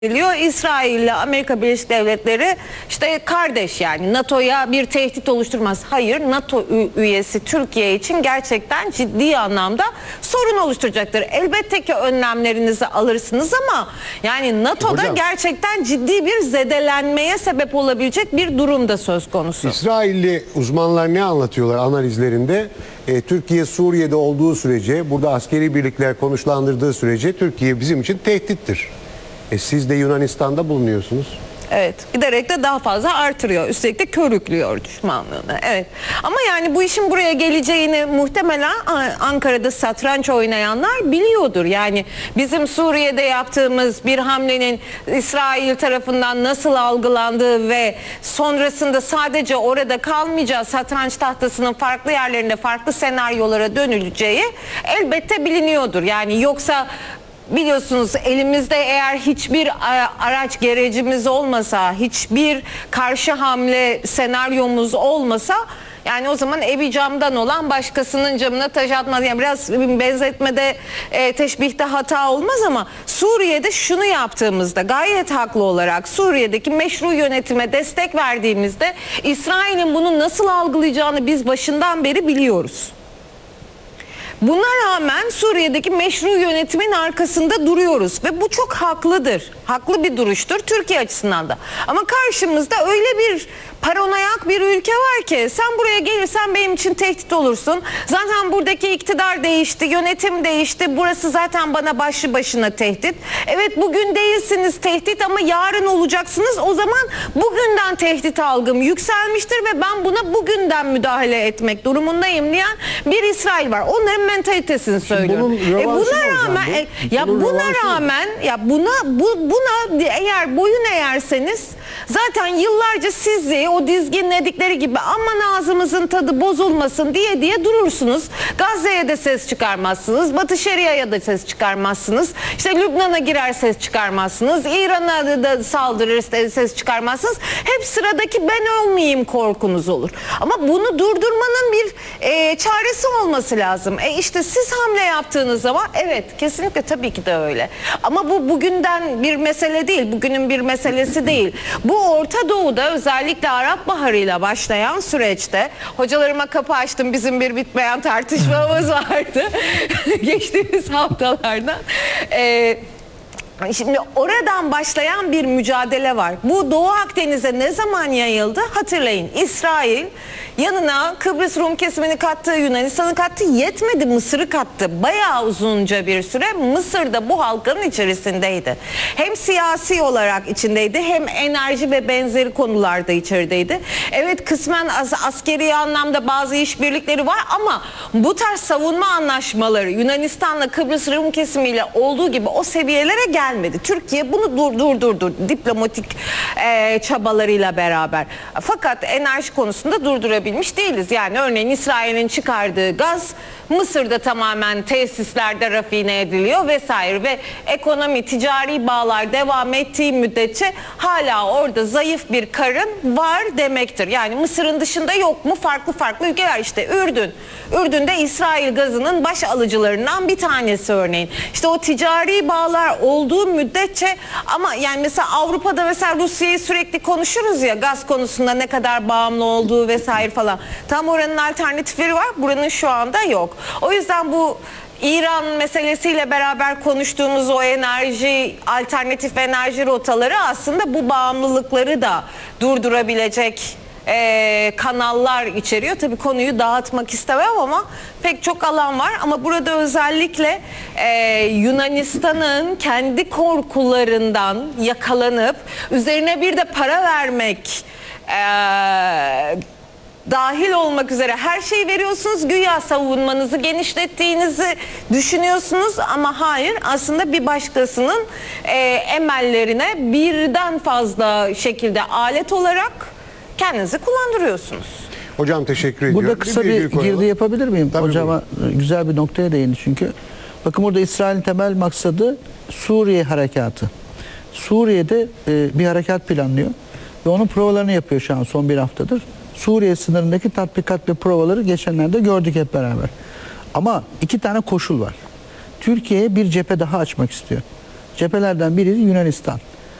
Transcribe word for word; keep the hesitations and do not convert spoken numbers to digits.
Diliyor. İsrail ile Amerika Birleşik Devletleri işte kardeş, yani NATO'ya bir tehdit oluşturmaz. Hayır, NATO üyesi Türkiye için gerçekten ciddi anlamda sorun oluşturacaktır. Elbette ki önlemlerinizi alırsınız ama yani NATO'da Hocam, gerçekten ciddi bir zedelenmeye sebep olabilecek bir durum da söz konusu. İsrailli uzmanlar ne anlatıyorlar analizlerinde? E, Türkiye Suriye'de olduğu sürece, burada askeri birlikler konuşlandırdığı sürece Türkiye bizim için tehdittir. E siz de Yunanistan'da bulunuyorsunuz. Evet, giderek de daha fazla artırıyor. Üstelik de körüklüyor düşmanlığını. Evet. Ama yani bu işin buraya geleceğini muhtemelen Ankara'da satranç oynayanlar biliyordur. Yani bizim Suriye'de yaptığımız bir hamlenin İsrail tarafından nasıl algılandığı ve sonrasında sadece orada kalmayacağı, satranç tahtasının farklı yerlerinde farklı senaryolara dönüleceği elbette biliniyordur. Yani yoksa biliyorsunuz, elimizde eğer hiçbir araç gerecimiz olmasa, hiçbir karşı hamle senaryomuz olmasa, yani o zaman evi camdan olan başkasının camına taş atmaz. Yani biraz benzetmede, e, teşbihte hata olmaz ama Suriye'de şunu yaptığımızda gayet haklı olarak Suriye'deki meşru yönetime destek verdiğimizde İsrail'in bunu nasıl algılayacağını biz başından beri biliyoruz. Buna rağmen Suriye'deki meşru yönetimin arkasında duruyoruz ve bu çok haklıdır. Haklı bir duruştur Türkiye açısından da. Ama karşımızda öyle bir paranoyak bir ülke var ki sen buraya gelirsen benim için tehdit olursun. Zaten buradaki iktidar değişti, yönetim değişti. Burası zaten bana başlı başına tehdit. Evet, bugün değilsiniz tehdit ama yarın olacaksınız. O zaman bugünden tehdit algım yükselmiştir ve ben buna bugünden müdahale etmek durumundayım diyen bir İsrail var. Onların mentalitesini söylüyorum. E buna rağmen e, ya buna rağmen ya buna bu buna eğer boyun eğerseniz zaten yıllarca sizi o dizginledikleri gibi aman ağzımızın tadı bozulmasın diye diye durursunuz. Gazze'ye de ses çıkarmazsınız. Batı Şeria'ya da ses çıkarmazsınız. İşte Lübnan'a girer ses çıkarmazsınız. İran'a da saldırır ses çıkarmazsınız. Hep sıradaki ben olmayayım korkunuz olur. Ama bunu durdurmanın bir e, çaresi olması lazım. E işte siz hamle yaptığınız zaman evet, kesinlikle tabii ki de öyle. Ama bu bugünden bir mesele değil. Bugünün bir meselesi değil. Bu Orta Doğu'da özellikle Arap Baharı'yla başlayan süreçte, hocalarıma kapı açtım, bizim bir bitmeyen tartışmamız vardı geçtiğimiz haftalarda. Ee, Şimdi oradan başlayan bir mücadele var. Bu Doğu Akdeniz'e ne zaman yayıldı? Hatırlayın, İsrail yanına Kıbrıs Rum kesimini kattı, Yunanistan'ı kattı, yetmedi, Mısır'ı kattı. Bayağı uzunca bir süre Mısır da bu halkanın içerisindeydi. Hem siyasi olarak içindeydi, hem enerji ve benzeri konularda içerideydi. Evet, kısmen as askeri anlamda bazı işbirlikleri var ama bu tarz savunma anlaşmaları Yunanistan'la Kıbrıs Rum kesimiyle olduğu gibi o seviyelere geldi. Gelmedi. Türkiye bunu durdurdu dur, dur, diplomatik e, çabalarıyla beraber. Fakat enerji konusunda durdurabilmiş değiliz. Yani örneğin İsrail'in çıkardığı gaz Mısır'da tamamen tesislerde rafine ediliyor vesaire ve ekonomi, ticari bağlar devam ettiği müddetçe hala orada zayıf bir karın var demektir. Yani Mısır'ın dışında yok mu farklı farklı ülkeler, işte Ürdün. Ürdün'de İsrail gazının baş alıcılarından bir tanesi örneğin. İşte o ticari bağlar olduğu müddetçe, ama yani mesela Avrupa'da mesela Rusya'yı sürekli konuşuruz ya, gaz konusunda ne kadar bağımlı olduğu vesaire falan. Tam oranın alternatifleri var, buranın şu anda yok. O yüzden bu İran meselesiyle beraber konuştuğumuz o enerji, alternatif enerji rotaları aslında bu bağımlılıkları da durdurabilecek e, kanallar içeriyor. Tabii konuyu dağıtmak istemem ama pek çok alan var. Ama burada özellikle e, Yunanistan'ın kendi korkularından yakalanıp üzerine bir de para vermek e, dahil olmak üzere her şeyi veriyorsunuz. Güya savunmanızı genişlettiğinizi düşünüyorsunuz ama hayır, aslında bir başkasının e, emellerine birden fazla şekilde alet olarak kendinizi kullandırıyorsunuz. Hocam teşekkür ediyorum. Burada kısa bir, bir girdi yapabilir miyim? Tabii hocama buyurun. Güzel bir noktaya değindi çünkü. Bakın, burada İsrail'in temel maksadı Suriye harekatı. Suriye'de e, bir harekat planlıyor ve onun provalarını yapıyor şu an son bir haftadır. Suriye sınırındaki tatbikat ve provaları geçenlerde gördük hep beraber. Ama iki tane koşul var. Türkiye'ye bir cephe daha açmak istiyor. Cephelerden biri Yunanistan.